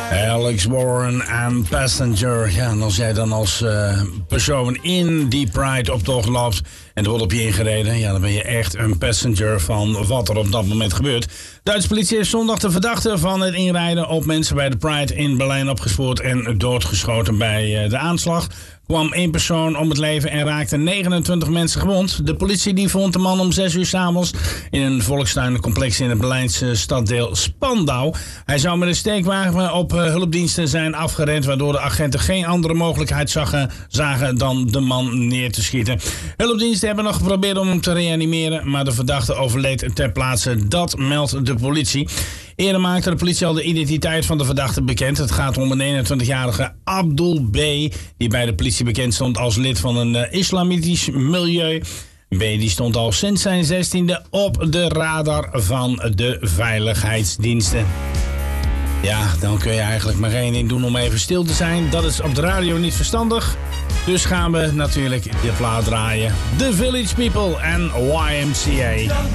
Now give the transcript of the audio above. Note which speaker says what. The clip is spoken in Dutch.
Speaker 1: Alex Warren en Passenger. Ja, en als jij dan als persoon in die Pride-optocht loopt en er wordt op je ingereden, ja, dan ben je echt een passenger van wat er op dat moment gebeurt. Duitse politie heeft zondag de verdachte van het inrijden op mensen bij de Pride in Berlijn opgespoord en doodgeschoten bij de aanslag. Kwam 1 persoon om het leven en raakte 29 mensen gewond. De politie die vond de man om 6 uur 's avonds in een volkstuinencomplex in het Berlijnse staddeel Spandau. Hij zou met een steekwagen op hulpdiensten zijn afgerend, waardoor de agenten geen andere mogelijkheid zagen dan de man neer te schieten. Hulpdiensten hebben nog geprobeerd om hem te reanimeren, maar de verdachte overleed ter plaatse. Dat meldt de politie. Eerder maakte de politie al de identiteit van de verdachte bekend. Het gaat om een 21-jarige Abdul B., die bij de politie bekend stond als lid van een islamitisch milieu. B. die stond al sinds zijn 16e op de radar van de veiligheidsdiensten. Ja, dan kun je eigenlijk maar één ding doen om even stil te zijn. Dat is op de radio niet verstandig. Dus gaan we natuurlijk de plaat draaien. The Village People en YMCA.